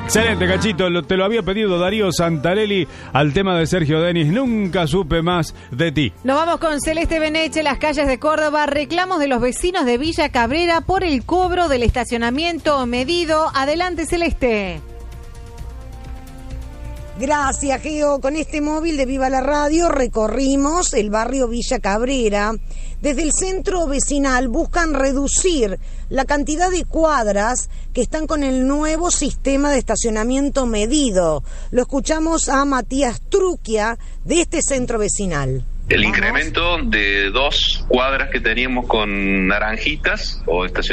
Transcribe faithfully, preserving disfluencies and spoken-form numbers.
Excelente, Cachito, lo, te lo había pedido Darío Santarelli al tema de Sergio Denis. Nunca supe más de ti. Nos vamos con Celeste Beneche, las calles de Córdoba. Reclamos de los vecinos de Villa Cabrera por el cobro del estacionamiento medido. Adelante, Celeste. Gracias, Geo. Con este móvil de Viva la Radio recorrimos el barrio Villa Cabrera. Desde el centro vecinal buscan reducir la cantidad de cuadras que están con el nuevo sistema de estacionamiento medido. Lo escuchamos a Matías Truquia de este centro vecinal. El Vamos. incremento de dos cuadras que teníamos con naranjitas o estacionamiento